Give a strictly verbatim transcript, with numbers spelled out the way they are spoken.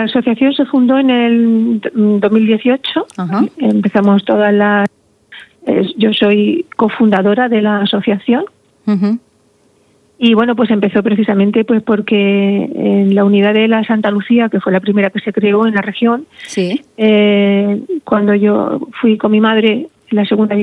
asociación se fundó en el dos mil dieciocho. Ajá. Empezamos todas las... Eh, yo soy cofundadora de la asociación. Uh-huh. Y bueno, pues empezó precisamente pues porque en la unidad de la Santa Lucía, que fue la primera que se creó en la región, sí. eh, cuando yo fui con mi madre, la segunda